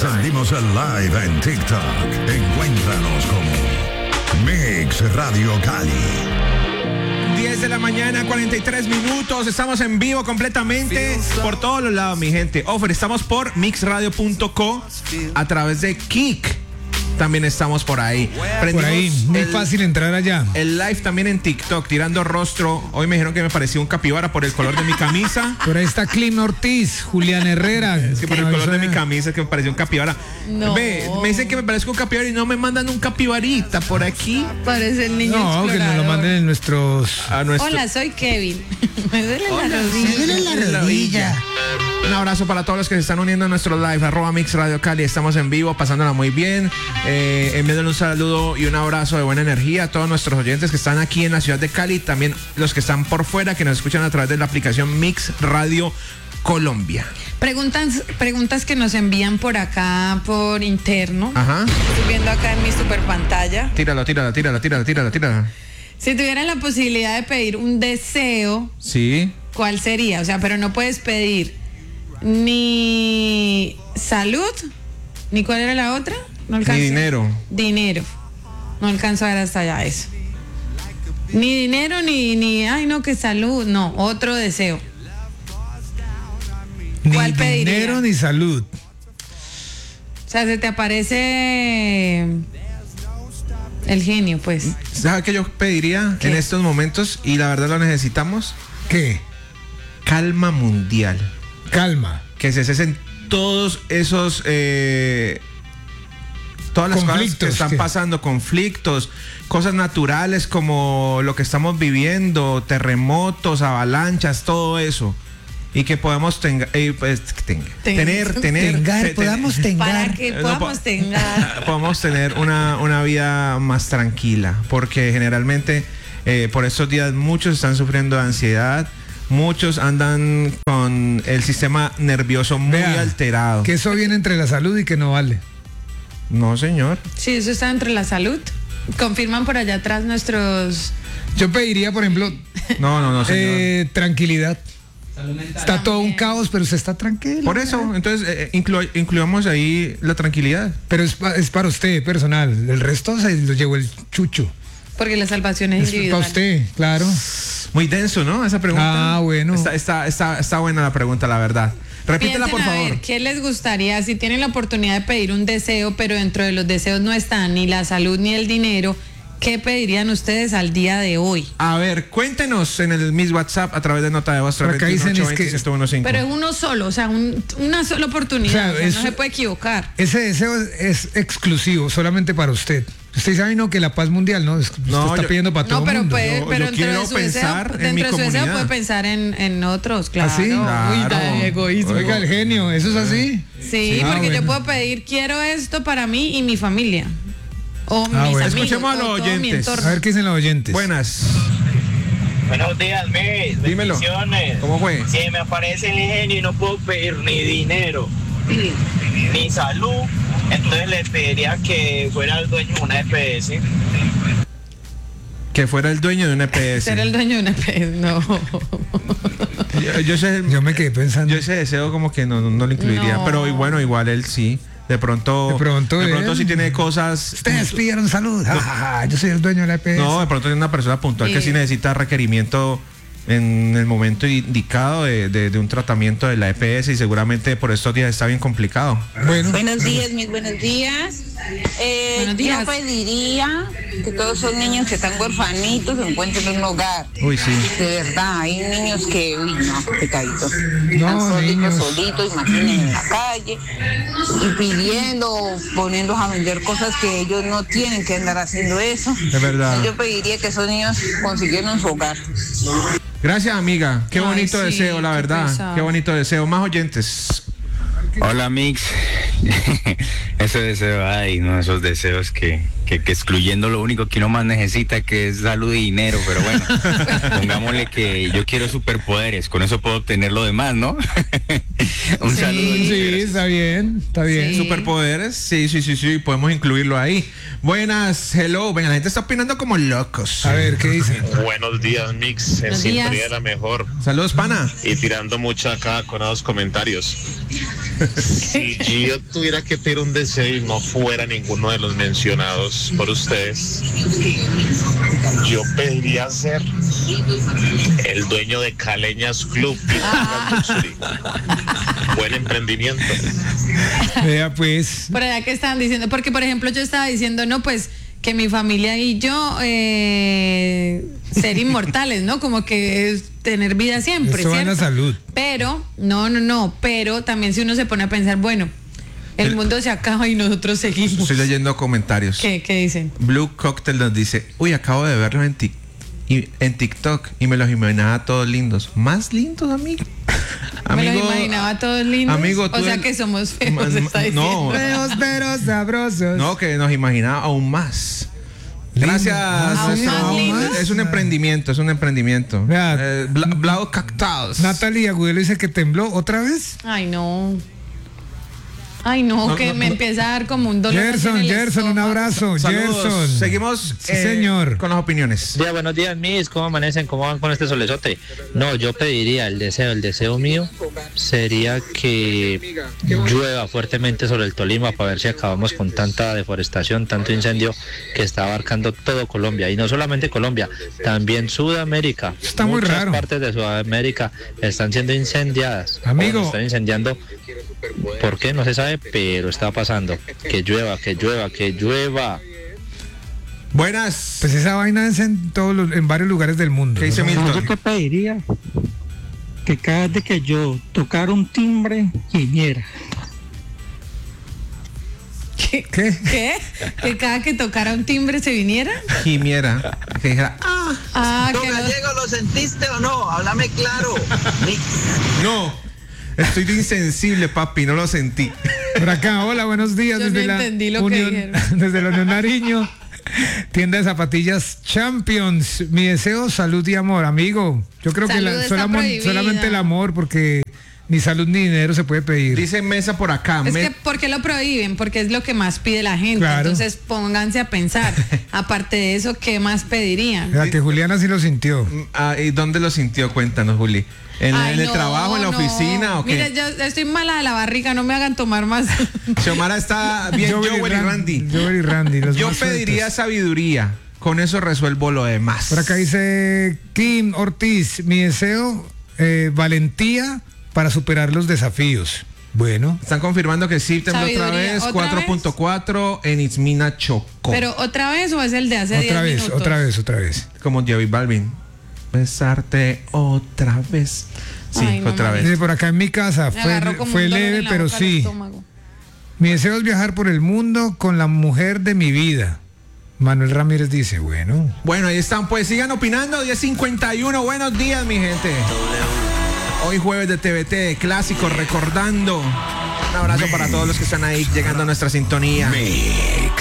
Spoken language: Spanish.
Salimos al live en TikTok. Encuéntranos como Mix Radio Cali. 10 de la mañana, 43 minutos. Estamos en vivo completamente por todos los lados, mi gente. Estamos por mixradio.co a través de Kik. También estamos por ahí. Por ahí, muy fácil entrar allá. El live también en TikTok, tirando rostro. Hoy me dijeron que me parecía un capibara por el color de mi camisa. Por ahí está Clim Ortiz, Julián Herrera. Es que por el color de mi camisa es que me parecía un capibara. No. Ve, me dicen que me parezco un capibara y no me mandan un capibarita por aquí. Parece el niño explorador. Que nos lo manden en nuestros... Hola, soy Kevin. Me duele la rodilla. Me duele la rodilla. Un abrazo para todos los que se están uniendo a nuestro live, @Mix Radio Cali. Estamos en vivo, pasándola muy bien. Enviándole un saludo y un abrazo de buena energía a todos nuestros oyentes que están aquí en la ciudad de Cali, también los que están por fuera, que nos escuchan a través de la aplicación Mix Radio Colombia. Preguntas que nos envían por acá, por interno. Ajá. Estoy viendo acá en mi super pantalla. Tírala. Si tuvieran la posibilidad de pedir un deseo, Sí. ¿cuál sería? O sea, pero no puedes pedir ni salud, ni ¿cuál era la otra? No alcanzo. Ni dinero. Dinero. No alcanzo a ver hasta allá eso. Ni dinero, ni ay no, que salud. No, otro deseo. ¿Cuál Ni pediría? dinero ni salud. O sea, se te aparece el genio, pues. ¿Sabes qué yo pediría en estos momentos? Y la verdad lo necesitamos. ¿Qué? Calma mundial. Calma. Que se cesen todos esos... todas las cosas que están pasando, conflictos, cosas naturales como lo que estamos viviendo, terremotos, avalanchas, todo eso. Y que podamos tener podamos tener. Para que podamos podamos tener una vida más tranquila, porque generalmente por estos días muchos están sufriendo de ansiedad, muchos andan con el sistema nervioso muy alterado. Que eso viene entre la salud y que no vale. No, señor. Sí, eso está entre la salud. Confirman por allá atrás nuestros... Yo pediría, por ejemplo... No, señor. Tranquilidad. Está todo un caos, pero usted está tranquilo. Por eso, entonces, incluamos ahí la tranquilidad. Pero es para usted, personal. El resto se lo llevó el chucho. Porque la salvación es individual. Para usted, claro. Muy denso, ¿no? Esa pregunta. Ah, bueno. Está buena la pregunta, la verdad. Repítela, por favor. A ver, ¿qué les gustaría si tienen la oportunidad de pedir un deseo, pero dentro de los deseos no están ni la salud ni el dinero? ¿Qué pedirían ustedes al día de hoy? A ver, cuéntenos en el Miss WhatsApp a través de nota de voz 321-820-1025. Pero es uno solo, o sea, una sola oportunidad. O sea, no se puede equivocar. Ese deseo es exclusivo, solamente para usted. Usted sabe, ¿no? Que la paz mundial, ¿no? Usted está pidiendo para todo el mundo. Pero quiero pensar en mi dentro de su deseo puede pensar en otros, claro. ¿Así? Claro. Uy, egoísmo. Oiga, el genio, ¿eso es así? Sí, porque yo puedo pedir, quiero esto para mí y mi familia. O mis amigos. Escuchemos a los oyentes. A ver qué dicen los oyentes. Buenas. Buenos días, Miss. Dímelo. Bendiciones. ¿Cómo fue? Si me aparece el genio y no puedo pedir ni dinero ni salud, entonces le pediría que fuera el dueño de una EPS. Que fuera el dueño de una EPS. Ser el dueño de una EPS, no. Yo me quedé pensando. Yo ese deseo como que no lo incluiría. No. Pero bueno, igual él sí. De pronto sí tiene cosas. Ustedes pidieron salud. Yo soy el dueño de la EPS. No, de pronto tiene una persona puntual que sí necesita requerimiento en el momento indicado de un tratamiento de la EPS, y seguramente por estos días está bien complicado. Bueno. Buenos días, mis buenos días. Buenos días. Yo pediría que todos esos niños que están huerfanitos encuentren un hogar. Uy, sí. De verdad, hay niños que, uy, no, qué pecadito. No, Están solitos, imaginen, en la calle y pidiendo, poniéndolos a vender cosas que ellos no tienen que andar haciendo eso. Es verdad. Yo pediría que esos niños consiguieran su hogar. Gracias, amiga. Qué bonito sí, deseo, la qué verdad. pesado. Qué bonito deseo. Más oyentes. Hola, Mix. Ese deseo, ay, no, esos deseos que excluyendo lo único que uno más necesita, que es salud y dinero, pero bueno, pongámosle que yo quiero superpoderes, con eso puedo obtener lo demás, ¿no? Un saludo. Sí, está bien. Sí. Superpoderes, sí, podemos incluirlo ahí. Buenas, hello. Venga, la gente está opinando como locos. A ver, ¿qué dicen? Buenos días, Mix. En Buenos días. sintonía de la mejor. Saludos, pana. Y tirando mucho acá con los comentarios. tuviera que pedir un deseo y no fuera ninguno de los mencionados por ustedes, yo pediría ser el dueño de Caleñas Club. Buen emprendimiento. Vea pues. Por allá que estaban diciendo, porque por ejemplo yo estaba diciendo, no, pues que mi familia y yo ser inmortales, ¿no? Como que es tener vida siempre, eso va en la salud. Pero, no, pero también si uno se pone a pensar, bueno, el mundo se acaba y nosotros seguimos. Estoy leyendo comentarios. ¿Qué dicen? Blue Cocktail nos dice, uy, acabo de verlos en TikTok y me los imaginaba todos lindos. ¿Más lindos, amigo? Me los imaginaba todos lindos. Amigo, o sea que somos feos, está diciendo. No, feos pero sabrosos. No, que nos imaginaba aún más. Gracias. Es un emprendimiento, Blau Cactaus. Natalia Agudelo dice que tembló otra vez. Ay, no, que me empieza a dar como un dolor. Gerson, un abrazo. Saludos. Gerson. Seguimos, sí, señor, con las opiniores. Buenos días, mis. ¿Cómo amanecen? ¿Cómo van con este solezote? No, yo pediría el deseo mío sería que llueva fuertemente sobre el Tolima para ver si acabamos con tanta deforestación, tanto incendio que está abarcando todo Colombia. Y no solamente Colombia, también Sudamérica. Está muy raro. Muchas partes de Sudamérica están siendo incendiadas. Amigo. Están incendiando. ¿Por qué? No se sabe, pero está pasando. Que llueva. Buenas. Pues esa vaina es en varios lugares del mundo. ¿Qué dice Milton? Yo te pediría que cada vez que yo tocara un timbre, gimiera. ¿Qué? ¿Que cada que tocara un timbre se viniera? Gimiera. Que dijera, ¿Don Gallego lo sentiste o no? Háblame claro. No. Estoy de insensible, papi, no lo sentí. Por acá, hola, buenos días. Yo desde no entendí lo que dijeron. Desde la Unión Nariño, tienda de zapatillas Champions. Mi deseo, salud y amor, amigo. Yo creo salud que solamente el amor, porque ni salud ni dinero se puede pedir. Dice Mesa por acá. Es que, ¿por qué lo prohíben? Porque es lo que más pide la gente. Claro. Entonces pónganse a pensar. Aparte de eso, ¿qué más pedirían? O sea, que Juliana sí lo sintió. ¿Y dónde lo sintió? Cuéntanos, Juli. ¿En el trabajo, en la oficina o qué? Mira, yo estoy mala de la barriga, no me hagan tomar más. Xiomara está bien, Joel y Randy. Yo pediría sabiduría. Con eso resuelvo lo demás. Por acá dice Kim Ortiz, mi deseo, valentía para superar los desafíos. Bueno. Están confirmando que sí, tembló otra vez, 4.4 en Itzmina, Chocó. ¿Pero otra vez o es el de hace 10 minutos? Otra vez. Como J Balvin. Besarte otra vez. Sí, ay, no, otra vez. Dice por acá en mi casa, fue leve, pero sí. Mi deseo es viajar por el mundo con la mujer de mi vida. Manuel Ramírez dice, bueno. Bueno, ahí están, pues sigan opinando, 10:51. Buenos días, mi gente. Hoy jueves de TVT, clásico, recordando. Un abrazo para todos los que están ahí llegando a nuestra sintonía. Mix.